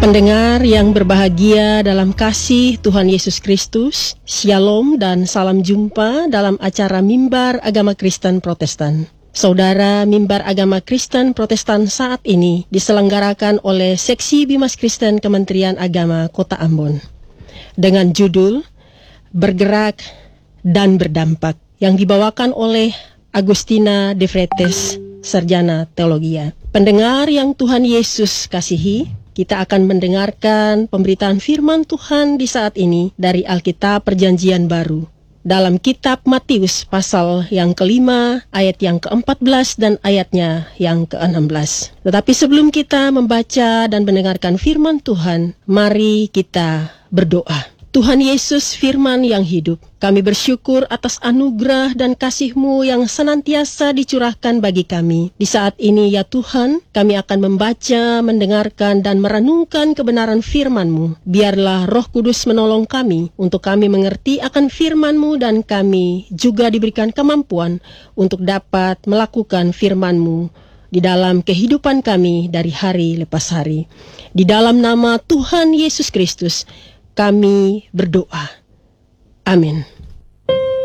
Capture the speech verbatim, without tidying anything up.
Pendengar yang berbahagia dalam kasih Tuhan Yesus Kristus, Shalom dan salam jumpa dalam acara Mimbar Agama Kristen Protestan. Saudara, Mimbar Agama Kristen Protestan saat ini diselenggarakan oleh Seksi Bimas Kristen Kementerian Agama Kota Ambon dengan judul Bergerak dan Berdampak yang dibawakan oleh Agustina De Vretes, Sarjana Teologia. Pendengar yang Tuhan Yesus kasihi, kita akan mendengarkan pemberitaan firman Tuhan di saat ini dari Alkitab Perjanjian Baru. Dalam kitab Matius pasal yang kelima, ayat yang keempat belas dan ayatnya yang keenam belas. Tetapi sebelum kita membaca dan mendengarkan firman Tuhan, mari kita berdoa. Tuhan Yesus firman yang hidup, kami bersyukur atas anugerah dan kasih-Mu yang senantiasa dicurahkan bagi kami. Di saat ini ya Tuhan, kami akan membaca, mendengarkan, dan merenungkan kebenaran firman-Mu. Biarlah Roh Kudus menolong kami untuk kami mengerti akan firman-Mu dan kami juga diberikan kemampuan untuk dapat melakukan firman-Mu di dalam kehidupan kami dari hari lepas hari. Di dalam nama Tuhan Yesus Kristus, kami berdoa. Amin.